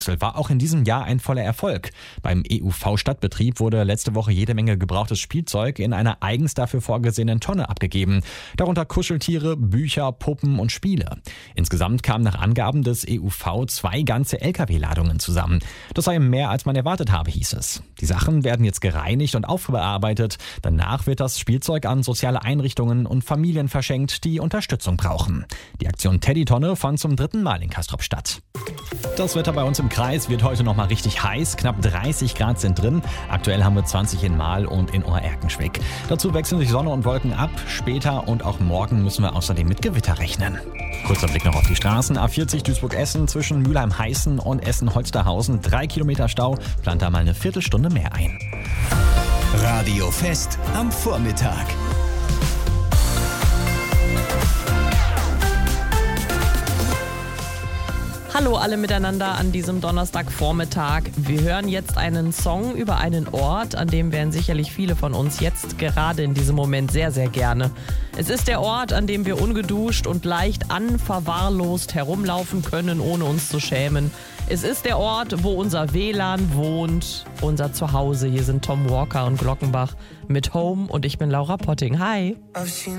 War auch in diesem Jahr ein voller Erfolg. Beim EUV-Stadtbetrieb wurde letzte Woche jede Menge gebrauchtes Spielzeug in einer eigens dafür vorgesehenen Tonne abgegeben. Darunter Kuscheltiere, Bücher, Puppen und Spiele. Insgesamt kamen nach Angaben des EUV 2 ganze LKW-Ladungen zusammen. Das sei mehr, als man erwartet habe, hieß es. Die Sachen werden jetzt gereinigt und aufbearbeitet. Danach wird das Spielzeug an soziale Einrichtungen und Familien verschenkt, die Unterstützung brauchen. Die Aktion Teddy-Tonne fand zum 3. Mal in Castrop statt. Das Wetter bei uns im Kreis wird heute noch mal richtig heiß. Knapp 30 Grad sind drin. Aktuell haben wir 20 in Mahl und in Ohr-Erkenschwick. Dazu wechseln sich Sonne und Wolken ab. Später und auch morgen müssen wir außerdem mit Gewitter rechnen. Kurzer Blick noch auf die Straßen. A40 Duisburg-Essen zwischen Mülheim-Heißen und Essen-Holsterhausen. 3 Kilometer Stau. Plant da mal eine Viertelstunde mehr ein. Radio Fest am Vormittag. Hallo alle miteinander an diesem Donnerstagvormittag. Wir hören jetzt einen Song über einen Ort, an dem wären sicherlich viele von uns jetzt gerade in diesem Moment sehr, sehr gerne. Es ist der Ort, an dem wir ungeduscht und leicht unverwahrlost herumlaufen können, ohne uns zu schämen. Es ist der Ort, wo unser WLAN wohnt, unser Zuhause. Hier sind Tom Walker und Glockenbach mit Home und ich bin Laura Potting. Hi!